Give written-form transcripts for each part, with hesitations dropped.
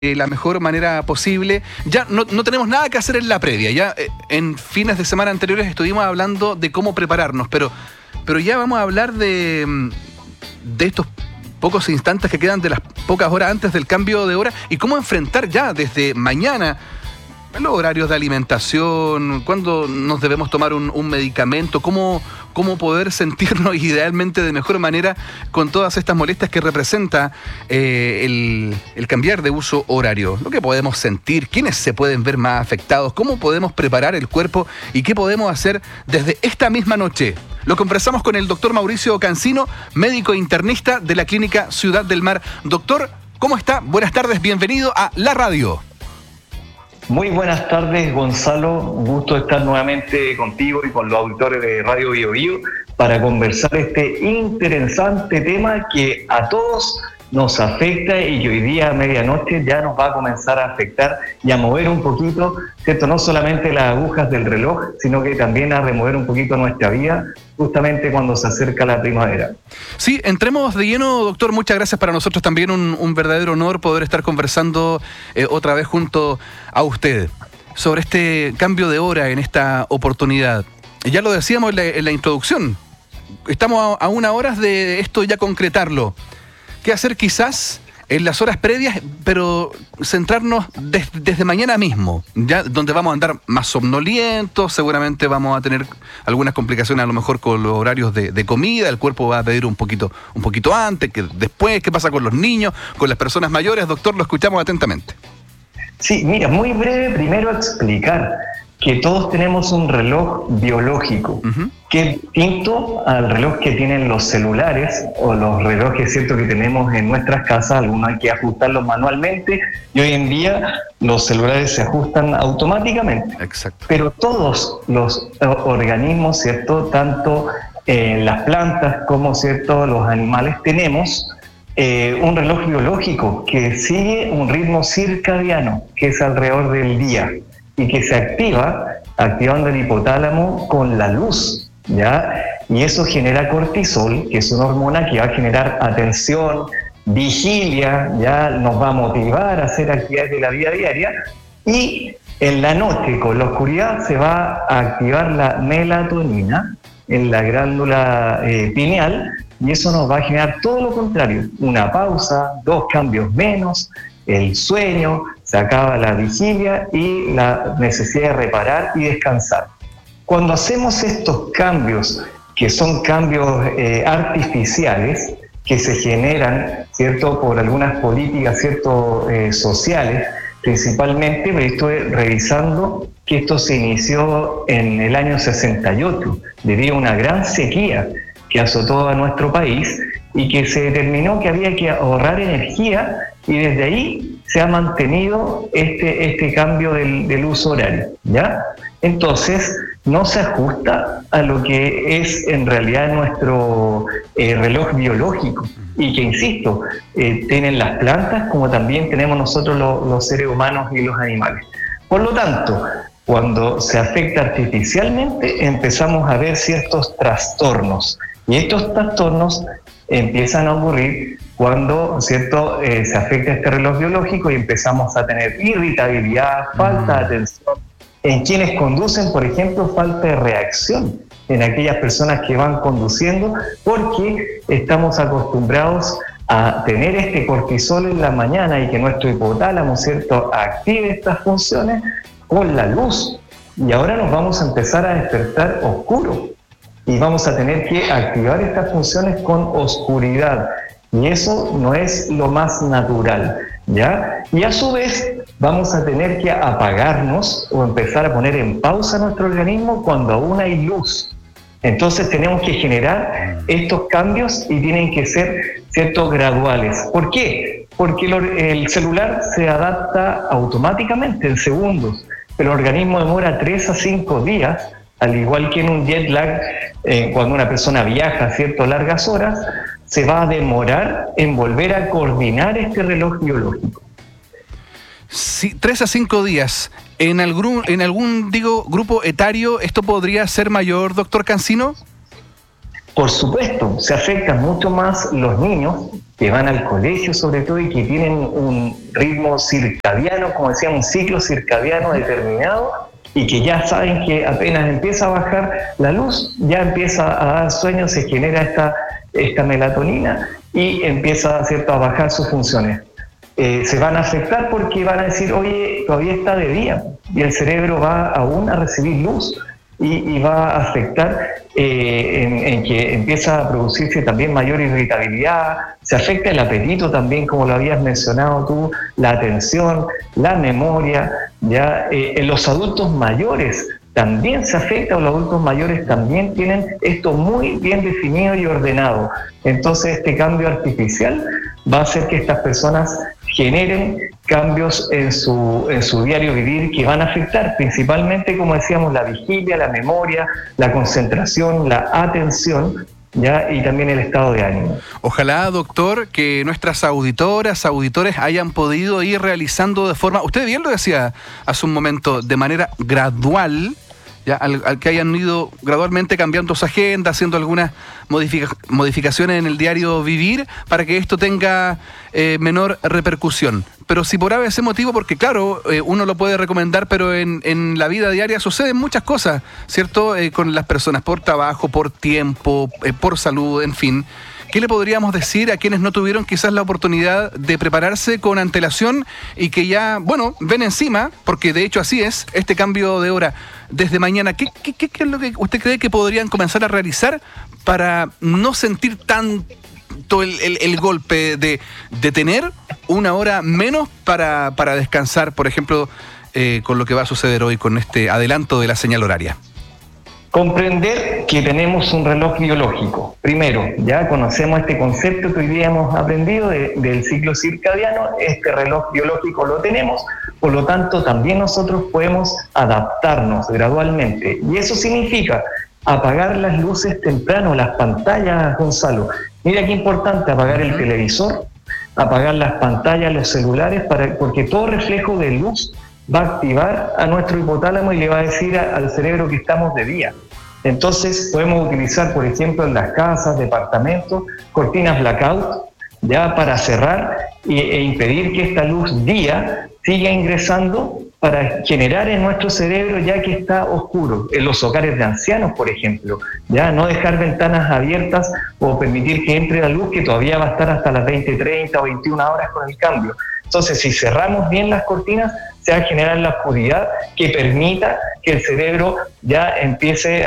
la mejor manera posible. Ya no tenemos nada que hacer en la previa. Ya en fines de semana anteriores estuvimos hablando de cómo prepararnos, pero ya vamos a hablar de estos pocos instantes que quedan, de las pocas horas antes del cambio de hora, y cómo enfrentar ya desde mañana los horarios de alimentación, cuándo nos debemos tomar un medicamento, cómo poder sentirnos idealmente de mejor manera con todas estas molestias que representa el cambiar de uso horario. Lo que podemos sentir, quiénes se pueden ver más afectados, cómo podemos preparar el cuerpo y qué podemos hacer desde esta misma noche. Lo conversamos con el doctor Mauricio Cancino, médico internista de la Clínica Ciudad del Mar. Doctor, ¿cómo está? Buenas tardes, bienvenido a La Radio. Muy buenas tardes, Gonzalo. Un gusto estar nuevamente contigo y con los auditores de Radio Bio Bio para conversar este interesante tema que a todos nos afecta y que hoy día a medianoche ya nos va a comenzar a afectar y a mover un poquito, ¿cierto? No solamente las agujas del reloj, sino que también a remover un poquito nuestra vida, justamente cuando se acerca la primavera. Sí, entremos de lleno, doctor. Muchas gracias. Para nosotros también un verdadero honor poder estar conversando otra vez junto a usted sobre este cambio de hora en esta oportunidad. Ya lo decíamos en la introducción, estamos a unas horas de esto ya concretarlo. ¿Qué hacer quizás en las horas previas, pero centrarnos desde mañana mismo, ya donde vamos a andar más somnolientos? Seguramente vamos a tener algunas complicaciones a lo mejor con los horarios de comida, el cuerpo va a pedir un poquito antes, que después. ¿Qué pasa con los niños, con las personas mayores? Doctor, lo escuchamos atentamente. Sí, mira, muy breve, primero explicar que todos tenemos un reloj biológico, que es distinto al reloj que tienen los celulares o los relojes, ¿cierto?, que tenemos en nuestras casas. Algunos hay que ajustarlos manualmente y hoy en día los celulares se ajustan automáticamente. Exacto. Pero todos los organismos, ¿cierto?, tanto las plantas como, ¿cierto?, los animales, tenemos un reloj biológico que sigue un ritmo circadiano, que es alrededor del día, y que se activando el hipotálamo con la luz, ¿ya? Y eso genera cortisol, que es una hormona que va a generar atención, vigilia, ya nos va a motivar a hacer actividades de la vida diaria, y en la noche, con la oscuridad, se va a activar la melatonina en la glándula pineal, y eso nos va a generar todo lo contrario, una pausa, 2 cambios menos, el sueño, se acaba la vigilia y la necesidad de reparar y descansar. Cuando hacemos estos cambios, que son cambios artificiales, que se generan, ¿cierto?, por algunas políticas, ¿cierto?, sociales, principalmente, pero estuve revisando que esto se inició en el año 68, debido a una gran sequía que azotó a nuestro país y que se determinó que había que ahorrar energía, y desde ahí se ha mantenido este cambio del uso horario, ¿ya? Entonces, no se ajusta a lo que es en realidad nuestro reloj biológico, y que, insisto, tienen las plantas como también tenemos nosotros los seres humanos y los animales. Por lo tanto, cuando se afecta artificialmente, empezamos a ver ciertos trastornos, y estos trastornos empiezan a ocurrir cuando, ¿cierto?, se afecta este reloj biológico y empezamos a tener irritabilidad, falta de atención. En quienes conducen, por ejemplo, falta de reacción en aquellas personas que van conduciendo, porque estamos acostumbrados a tener este cortisol en la mañana y que nuestro hipotálamo, ¿cierto?, active estas funciones con la luz. Y ahora nos vamos a empezar a despertar oscuro y vamos a tener que activar estas funciones con oscuridad. Y eso no es lo más natural, ¿ya? Y a su vez vamos a tener que apagarnos o empezar a poner en pausa nuestro organismo cuando aún hay luz. Entonces tenemos que generar estos cambios y tienen que ser, ¿cierto?, graduales. ¿Por qué? Porque el celular se adapta automáticamente en segundos, pero el organismo demora 3 a 5 días, al igual que en un jet lag, cuando una persona viaja, ¿cierto?, largas horas, se va a demorar en volver a coordinar este reloj biológico. Sí, 3 a 5 días. ¿En algún grupo etario esto podría ser mayor, doctor Cancino? Por supuesto, se afectan mucho más los niños, que van al colegio sobre todo y que tienen un ritmo circadiano, como decíamos, un ciclo circadiano determinado, y que ya saben que apenas empieza a bajar la luz, ya empieza a dar sueño, se genera esta melatonina y empieza, ¿cierto?, a bajar sus funciones. Se van a afectar porque van a decir, oye, todavía está de día, y el cerebro va aún a recibir luz y va a afectar en que empieza a producirse también mayor irritabilidad, se afecta el apetito también, como lo habías mencionado tú, la atención, la memoria, ya en los adultos mayores también se afecta, o los adultos mayores también tienen esto muy bien definido y ordenado. Entonces este cambio artificial va a hacer que estas personas generen cambios en su diario vivir que van a afectar principalmente, como decíamos, la vigilia, la memoria, la concentración, la atención, ¿ya? Y también el estado de ánimo. Ojalá, doctor, que nuestras auditoras, auditores hayan podido ir realizando de forma, usted bien lo decía hace un momento, de manera gradual, ya, al que hayan ido gradualmente cambiando su agenda, haciendo algunas modificaciones en el diario vivir para que esto tenga menor repercusión. Pero si por ese motivo, porque claro, uno lo puede recomendar, pero en la vida diaria suceden muchas cosas, ¿cierto? Con las personas, por trabajo, por tiempo, por salud, en fin. ¿Qué le podríamos decir a quienes no tuvieron quizás la oportunidad de prepararse con antelación y que ya, bueno, ven encima, porque de hecho así es, este cambio de hora desde mañana? ¿Qué es lo que usted cree que podrían comenzar a realizar para no sentir tanto el golpe de tener una hora menos para descansar, por ejemplo, con lo que va a suceder hoy con este adelanto de la señal horaria? Comprender que tenemos un reloj biológico. Primero, ya conocemos este concepto que hoy día hemos aprendido del ciclo circadiano, este reloj biológico lo tenemos, por lo tanto también nosotros podemos adaptarnos gradualmente. Y eso significa apagar las luces temprano, las pantallas, Gonzalo. Mira qué importante, apagar el televisor, apagar las pantallas, los celulares, porque todo reflejo de luz va a activar a nuestro hipotálamo y le va a decir al cerebro que estamos de día. Entonces podemos utilizar, por ejemplo, en las casas, departamentos, cortinas blackout, ya para cerrar e impedir que esta luz día siga ingresando para generar en nuestro cerebro ya que está oscuro. En los hogares de ancianos, por ejemplo, ya no dejar ventanas abiertas o permitir que entre la luz, que todavía va a estar hasta las 20:30 o 21 horas con el cambio. Entonces, si cerramos bien las cortinas, se va a generar la oscuridad que permita que el cerebro ya empiece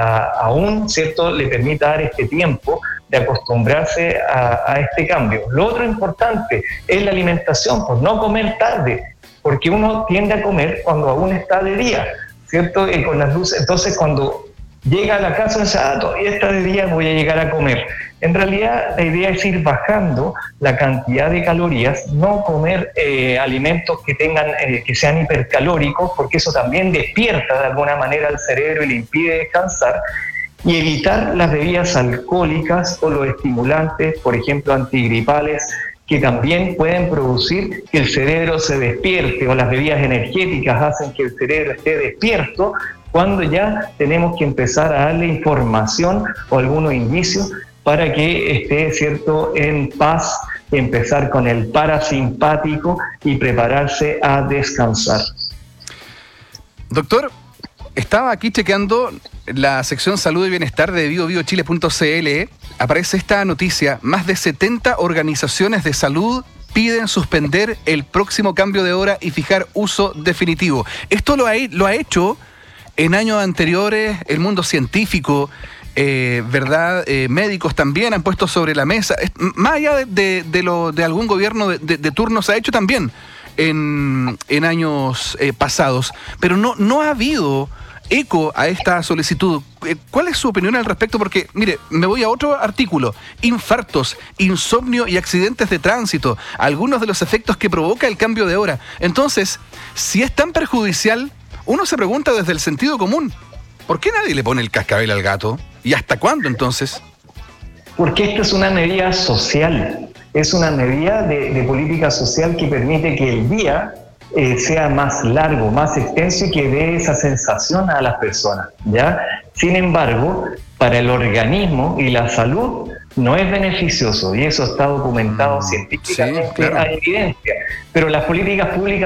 aún, ¿cierto?, le permita dar este tiempo de acostumbrarse a este cambio. Lo otro importante es la alimentación, pues no comer tarde, porque uno tiende a comer cuando aún está de día, ¿cierto? Con las luces. Entonces, cuando llega a la casa, dice, todavía está de día, voy a llegar a comer. En realidad, la idea es ir bajando la cantidad de calorías, no comer alimentos que sean hipercalóricos, porque eso también despierta de alguna manera al cerebro y le impide descansar, y evitar las bebidas alcohólicas o los estimulantes, por ejemplo, antigripales, que también pueden producir que el cerebro se despierte, o las bebidas energéticas hacen que el cerebro esté despierto, cuando ya tenemos que empezar a darle información o algunos indicios para que esté, ¿cierto?, en paz, empezar con el parasimpático y prepararse a descansar. Doctor, estaba aquí chequeando la sección Salud y Bienestar de biobiochile.cl. Aparece esta noticia: más de 70 organizaciones de salud piden suspender el próximo cambio de hora y fijar uso definitivo. Esto lo ha hecho en años anteriores el mundo científico, ¿verdad? Médicos también han puesto sobre la mesa. Más allá de algún gobierno de turno, se ha hecho también en años pasados. Pero no ha habido eco a esta solicitud. ¿Cuál es su opinión al respecto? Porque, mire, me voy a otro artículo. Infartos, insomnio y accidentes de tránsito. Algunos de los efectos que provoca el cambio de hora. Entonces, si es tan perjudicial, uno se pregunta desde el sentido común, ¿por qué nadie le pone el cascabel al gato? ¿Y hasta cuándo entonces? Porque esta es una medida social, es una medida de política social que permite que el día sea más largo, más extenso y que dé esa sensación a las personas, ¿ya? Sin embargo, para el organismo y la salud no es beneficioso y eso está documentado científicamente, sí, claro. a evidencia. Pero las políticas públicas